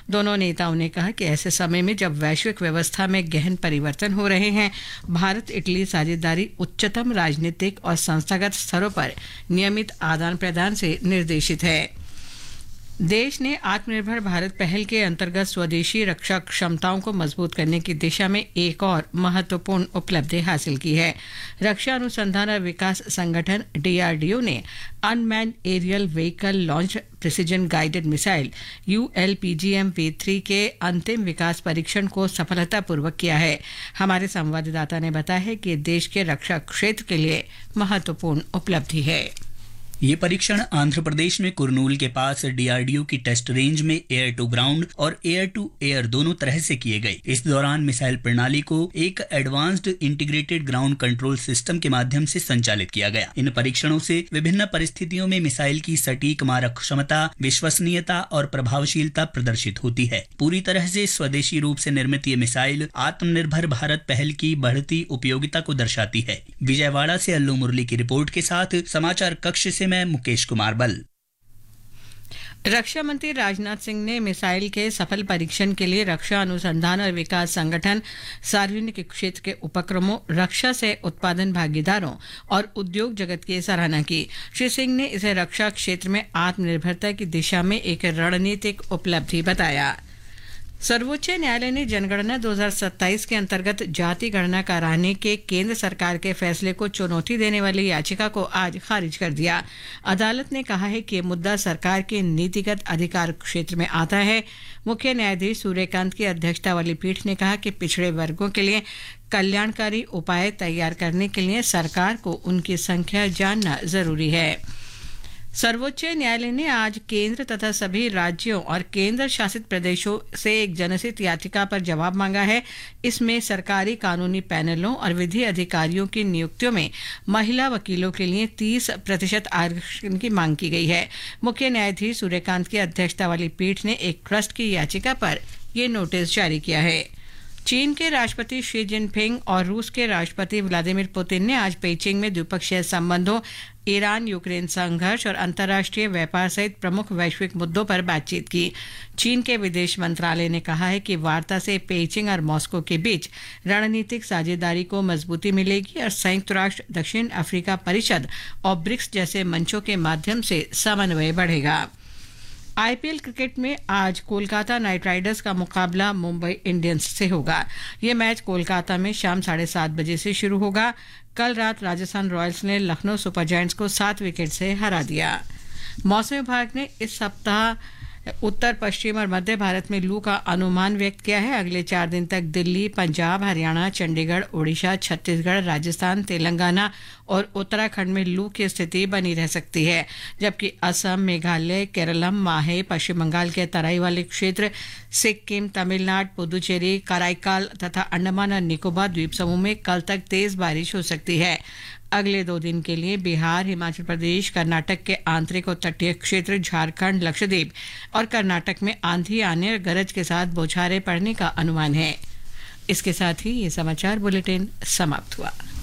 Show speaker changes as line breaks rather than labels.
दोनों नेताओं ने कहा कि ऐसे समय में जब वैश्विक व्यवस्था में गहन परिवर्तन हो रहे हैं, भारत इटली साझेदारी उच्चतम राजनीतिक और संस्थागत स्तरों पर नियमित आदान प्रदान से निर्देशित है। देश ने आत्मनिर्भर भारत पहल के अंतर्गत स्वदेशी रक्षा क्षमताओं को मजबूत करने की दिशा में एक और महत्वपूर्ण उपलब्धि हासिल की है। रक्षा अनुसंधान और विकास संगठन DRDO ने unmanned aerial vehicle launch precision guided missile ULPGM-V3 के अंतिम विकास परीक्षण को सफलतापूर्वक किया है। हमारे संवाददाता ने बताया है कि देश के रक्षा क्षेत्र के लिए महत्वपूर्ण उपलब्धि है।
ये परीक्षण आंध्र प्रदेश में कुरनूल के पास DRDO की टेस्ट रेंज में एयर टू ग्राउंड और एयर टू एयर दोनों तरह से किए गए। इस दौरान मिसाइल प्रणाली को एक advanced integrated ground control system के माध्यम से संचालित किया गया। इन परीक्षणों से विभिन्न परिस्थितियों में मिसाइल की सटीक मारक क्षमता, विश्वसनीयता और प्रभावशीलता प्रदर्शित होती है। पूरी तरह से स्वदेशी रूप से निर्मित ये मिसाइल आत्मनिर्भर भारत पहल की बढ़ती उपयोगिता को दर्शाती है। विजयवाड़ा से अल्लू मुरली की रिपोर्ट के साथ समाचार कक्ष से मैं मुकेश कुमार बल।
रक्षा मंत्री राजनाथ सिंह ने मिसाइल के सफल परीक्षण के लिए रक्षा अनुसंधान और विकास संगठन, सार्वजनिक क्षेत्र के उपक्रमों, रक्षा से उत्पादन भागीदारों और उद्योग जगत की सराहना की। श्री सिंह ने इसे रक्षा क्षेत्र में आत्मनिर्भरता की दिशा में एक रणनीतिक उपलब्धि बताया। सर्वोच्च न्यायालय ने जनगणना 2027 के अंतर्गत जाति गणना कराने के केंद्र सरकार के फैसले को चुनौती देने वाली याचिका को आज खारिज कर दिया। अदालत ने कहा है कि ये मुद्दा सरकार के नीतिगत अधिकार क्षेत्र में आता है। मुख्य न्यायाधीश सूर्यकांत की अध्यक्षता वाली पीठ ने कहा कि पिछड़े वर्गों के लिए कल्याणकारी उपाय तैयार करने के लिए सरकार को उनकी संख्या जानना जरूरी है। सर्वोच्च न्यायालय ने आज केंद्र तथा सभी राज्यों और केंद्र शासित प्रदेशों से एक जनहित याचिका पर जवाब मांगा है। इसमें सरकारी कानूनी पैनलों और विधि अधिकारियों की नियुक्तियों में महिला वकीलों के लिए 30% आरक्षण की मांग की गई है। मुख्य न्यायाधीश सूर्यकांत की अध्यक्षता वाली पीठ ने एक ट्रस्ट की याचिका पर यह नोटिस जारी किया है। चीन के राष्ट्रपति शी जिनपिंग और रूस के राष्ट्रपति व्लादिमीर पुतिन ने आज पेइचिंग में द्विपक्षीय संबंधों, ईरान यूक्रेन संघर्ष और अंतर्राष्ट्रीय व्यापार सहित प्रमुख वैश्विक मुद्दों पर बातचीत की। चीन के विदेश मंत्रालय ने कहा है कि वार्ता से पेइचिंग और मॉस्को के बीच रणनीतिक साझेदारी को मजबूती मिलेगी और संयुक्त राष्ट्र, दक्षिण अफ्रीका परिषद और ब्रिक्स जैसे मंचों के माध्यम से समन्वय बढ़ेगा। IPL क्रिकेट में आज कोलकाता नाइट राइडर्स का मुकाबला मुंबई इंडियंस से होगा। ये मैच कोलकाता में शाम 7:30 बजे से शुरू होगा। कल रात राजस्थान रॉयल्स ने लखनऊ सुपर जायंट्स को 7 विकेट से हरा दिया। मौसम विभाग ने इस सप्ताह उत्तर पश्चिम और मध्य भारत में लू का अनुमान व्यक्त किया है। अगले 4 दिन तक दिल्ली, पंजाब, हरियाणा, चंडीगढ़, ओडिशा, छत्तीसगढ़, राजस्थान, तेलंगाना और उत्तराखंड में लू की स्थिति बनी रह सकती है, जबकि असम, मेघालय, केरलम, माहे, पश्चिम बंगाल के तराई वाले क्षेत्र, सिक्किम, तमिलनाडु, पुदुचेरी, कराईकाल तथा अंडमान और निकोबार द्वीप समूह में कल तक तेज बारिश हो सकती है। अगले 2 दिन के लिए बिहार, हिमाचल प्रदेश, कर्नाटक के आंतरिक और तटीय क्षेत्र, झारखंड, लक्षद्वीप और कर्नाटक में आंधी आने और गरज के साथ बौछारें पड़ने का अनुमान है। इसके साथ ही ये समाचार बुलेटिन समाप्त हुआ।